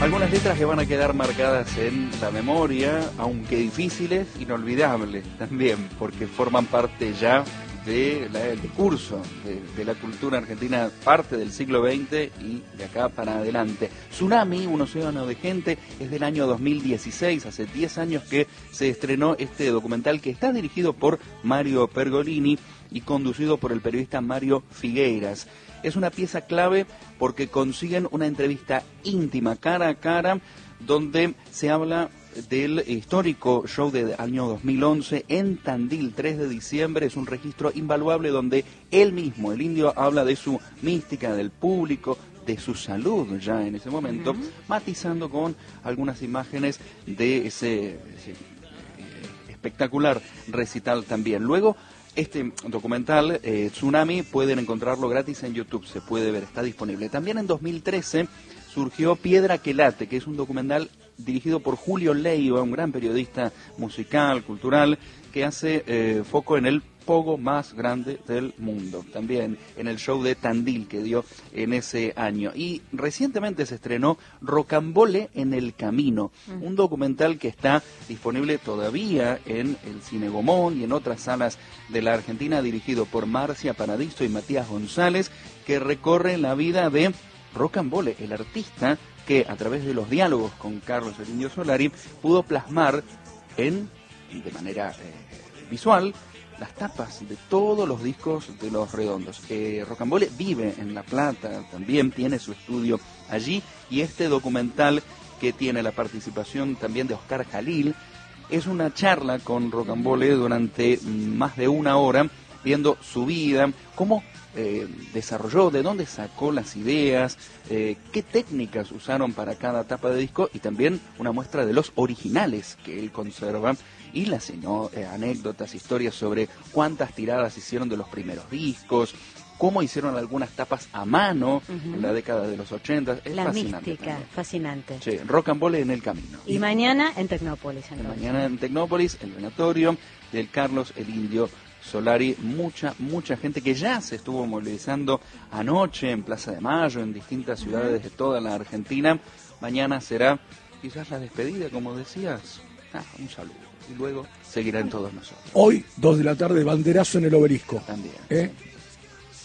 Algunas letras que van a quedar marcadas en la memoria, aunque difíciles, inolvidables también, porque forman parte ya del discurso de la cultura argentina, parte del siglo XX y de acá para adelante. Tsunami, un océano de gente, es del año 2016, hace 10 años que se estrenó este documental que está dirigido por Mario Pergolini y conducido por el periodista Mario Figueiras. Es una pieza clave porque consiguen una entrevista íntima, cara a cara, donde se habla del histórico show del año 2011 en Tandil, 3 de diciembre. Es un registro invaluable donde él mismo, el indio, habla de su mística, del público, de su salud ya en ese momento, matizando con algunas imágenes de ese espectacular recital también. Luego, este documental, Tsunami, pueden encontrarlo gratis en YouTube, se puede ver, está disponible. También en 2013 surgió Piedra que late, que es un documental dirigido por Julio Leiva, un gran periodista musical, cultural, que hace foco en el pogo más grande del mundo, también en el show de Tandil que dio en ese año. Y recientemente se estrenó Rocambole en el Camino, un documental que está disponible todavía en el Cine Gomón y en otras salas de la Argentina, dirigido por Marcia Paradiso y Matías González, que recorre la vida de Rocambole, el artista que a través de los diálogos con Carlos el Indio Solari pudo plasmar de manera visual las tapas de todos los discos de Los Redondos. Rocambole vive en La Plata, también tiene su estudio allí, y este documental, que tiene la participación también de Oscar Jalil, es una charla con Rocambole durante más de una hora, viendo su vida, cómo desarrolló, de dónde sacó las ideas, qué técnicas usaron para cada tapa de disco, y también una muestra de los originales que él conserva, y las anécdotas, historias sobre cuántas tiradas hicieron de los primeros discos, cómo hicieron algunas tapas a mano en la década de los 80. Es la fascinante mística, también. Fascinante. Sí, Rocambole en el Camino. Y mañana en Tecnópolis. Mañana en Tecnópolis, el venatorio del Carlos el Indio Solari. Mucha gente que ya se estuvo movilizando anoche en Plaza de Mayo, en distintas ciudades de toda la Argentina. Mañana será quizás la despedida, como decías. Un saludo. Y luego seguirá en todos nosotros. Hoy, 2 de la tarde, banderazo en el Obelisco. También.